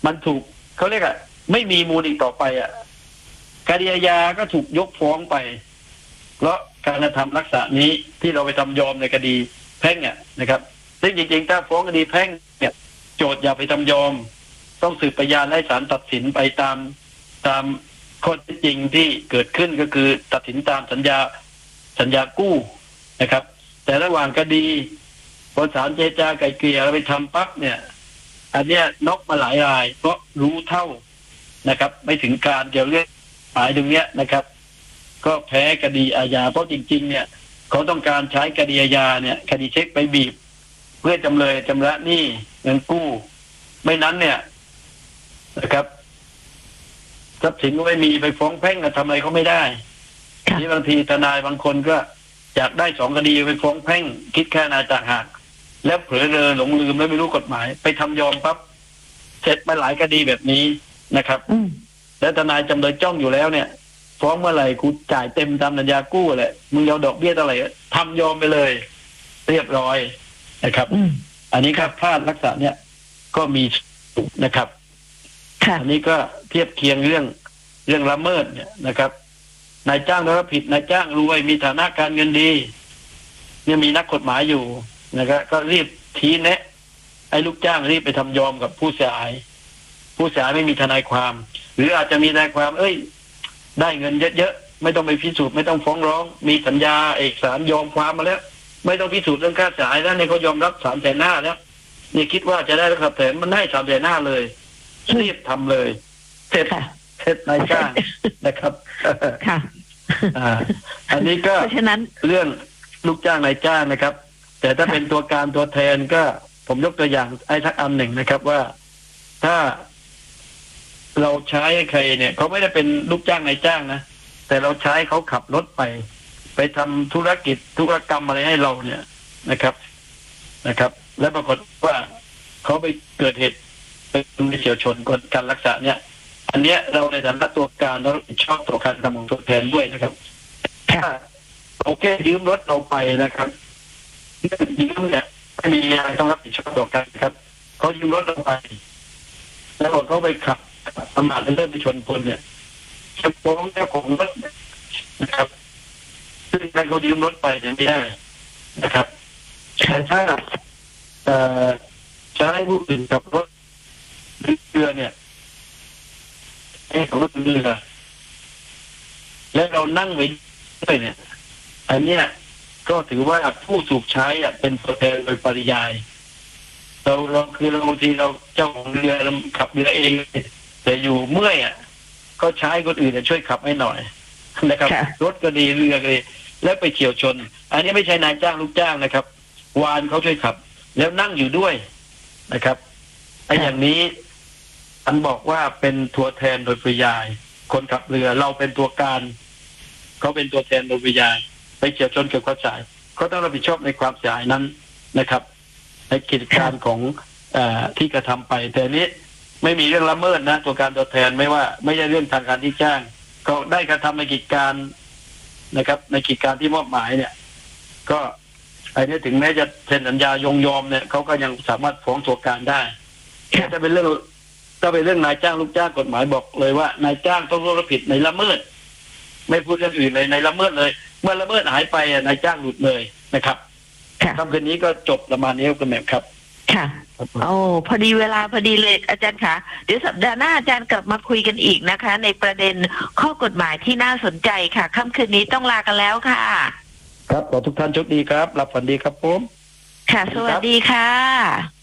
มันถูกเขาเรียกอะไม่มีมูลอีกต่อไปอะคดีอาญาก็ถูกยกฟ้องไปเพราะการกระทำลักษณะนี้ที่เราไปทำยอมในคดีแพ่งเนี่ยนะครับซึ่งจริงๆถ้าฟ้องคดีแพ่งเนี่ยโจทย์อย่าไปทำยอมต้องสืบพยานให้ศาลตัดสินไปตามข้อเท็จจริงที่เกิดขึ้นก็คือตัดสินตามสัญญากู้นะครับแต่ระหว่างคดีพอศาลเจรจาไกล่เกลี่ยเราไปทำปั๊บเนี่ยอันเนี้ยน็อกมาหลายรายเพราะรู้เท่านะครับไม่ถึงการเกี่ยวเรื่องหมายตรงเนี้ยนะครับก็แพ้คดีอาญาเพราะจริงๆเนี่ยเขาต้องการใช้คดีอาญาเนี่ยคดีเช็คไปบีบเพื่อจำเลยชำระหนี้เงินกู้ไม่นั้นเนี่ยนะครับทรัพย์สินก็ไม่มีไปฟ้องแพ่งทำอะไรเขาไม่ได้ที่บางทีทนายบางคนก็อยากได้2 คดีไปฟ้องแพ่งคิดแค่นาต่างหากแล้วเผลอหลงลืมแล้วไม่รู้กฎหมายไปทำยอมปั๊บเสร็จมาหลายคดีแบบนี้นะครับแล้วทนายจำเลยจ้องอยู่แล้วเนี่ยฟ้องเมื่อไหร่กูจ่ายเต็มตามสัญญากู้แหละมึงเอาดอกเบี้ยเท่าไหร่ทำยอมไปเลยเรียบร้อยนะครับอันนี้ครับพลาดลักษณะเนี้ยก็มีนะครับอันนี้ก็เทียบเคียงเรื่องละเมิดเนี่ยนะครับนายจ้างรับผิดนายจ้างรวยมีฐานะการเงินดีเนี่ยมีนักกฎหมายอยู่นะครับก็รีบชี้แนะให้ลูกจ้างรีบไปทำยอมกับผู้เสียหายไม่มีทนายความ หรืออาจจะมีทนายความได้เงินเยอะๆไม่ต้องไปพิสูจน์ไม่ต้องฟ้องร้องมีสัญญาเอกสารยอมความมาแล้วไม่ต้องพิสูจน์เรื่องค่าเสียหายแล้วเนี่ยเขายอมรับ300,000แล้วนี่คิดว่าจะได้แล้วครับแต่มันได้300,000เลยรีบทำเลยเสร็จนายจ้างนะครับค่ะอันนี้ก็เพราะฉะนั้นเรื่องลูกจ้างนายจ้างนะครับแต่ถ้าเป็นตัวการตัวแทนก็ผมยกตัวอย่างสักอันหนึ่งนะครับว่าถ้าเราใช้ใครเนี่ยเขาไม่ได้เป็นลูกจ้างนายจ้างนะแต่เราใช้เขาขับรถไปทำธุรกิจธุรกรรมอะไรให้เราเนี่ยนะครับและปรากฏว่าเขาไปเกิดเหตุเป็นเฉียวชนการรักษาเนี่ยอันเนี้ยเราในฐานะตัวการเรารับผิดชอบต่อการทำของตัวแทนด้วยนะครับถ้าโอเคยืมรถเราไปนะครับยืมเนี่ยไม่มีอะไรต้องรับผิดชอบต่อกันครับเขายืมรถเราไปแล้วเขาไปขับประมาทเริ่มไปชนคนเนี่ยจะฟ้องเจ้าของรถนะครับซึ่งการเขายืมรถไปเนี่ยไม่ได้นะครับแต่ถ้าใช้ผู้อื่นกับรถเรือเนี่ยของรถเรือและเรานั่งไว้ด้วยเนี่ยอันเนี้ยก็ถือว่าผู้ถูกใช้เป็นตัวแทนโดยปริยายเราคือเราบางทีเราเจ้าของเรือเราขับเรือเองแต่อยู่เมื่อยก็ใช้คนอื่นช่วยขับให้หน่อยนะครับรถก็ดีเรือก็ดีแล้วไปเฉี่ยวชนอันนี้ไม่ใช่นายจ้างลูกจ้างนะครับวานเขาช่วยขับแล้วนั่งอยู่ด้วยนะครับไอ้อย่างนี้อันบอกว่าเป็นตัวแทนโดยปริยายคนขับเรือเราเป็นตัวการเขาเป็นตัวแทนโดยปริยายไปเฉี่ยวชนเกิดความเสียหายเขาต้องรับผิดชอบในความเสียหายนั้นนะครับในกิจการของที่กระทำไปแต่นี้ไม่มีเรื่องละเมิดนะตัวการตัวแทนไม่ใช่เรื่องทางการที่จ้างก็ได้กระทำในกิจการนะครับในกิจการที่มอบหมายเนี่ยก็ไอ้นี้ถึงแม้จะเซ็นสัญญายอมเนี่ยเขาก็ยังสามารถฟ้องตัวการได้ถ้าเป็นเรื่องนายจ้างลูกจ้างกฎหมายบอกเลยว่านายจ้างต้องรับผิดในละเมิดไม่พูดเรื่องอื่นเลยในละเมิดเลยเมื่อละเมิดหายไปนายจ้างหลุดเลยนะครับคำคืนนี้ก็จบประมาณนี้คุณแม่ครับค่ะโอ้พอดีเวลาพอดีเลยอาจารย์คะเดี๋ยวสัปดาห์หน้าอาจารย์กลับมาคุยกันอีกนะคะในประเด็นข้อกฎหมายที่น่าสนใจค่ะค่ำคืนนี้ต้องลากันแล้วค่ะครับขอทุกท่านโชคดีครับหลับฝันดีครับผมค่ะสวัสดีค่ะ